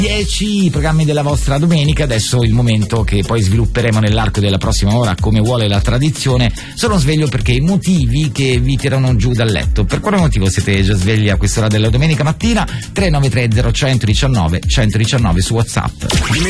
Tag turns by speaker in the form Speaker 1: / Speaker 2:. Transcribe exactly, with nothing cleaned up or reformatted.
Speaker 1: dieci programmi della vostra domenica. Adesso il momento che poi svilupperemo nell'arco della prossima ora, come vuole la tradizione. Sono sveglio perché i motivi che vi tirano giù dal letto. Per quale motivo siete già svegli a quest'ora della domenica mattina? tre nove tre zero uno uno uno uno su WhatsApp.